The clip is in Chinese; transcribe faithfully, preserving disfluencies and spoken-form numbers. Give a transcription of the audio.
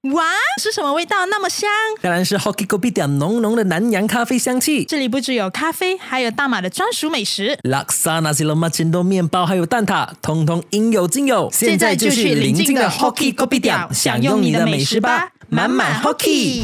哇，是什么味道那么香？ 当然是 Hoki Kopitiam 浓浓的南洋咖啡香气。 这里不只有咖啡，还有大马的专属美食， Laksa Nasi Lemak Cendol 面包还有蛋挞，通通应有尽有。 现在就去邻近的 Hoki Kopitiam 享用你的美食吧，满满 Hoki。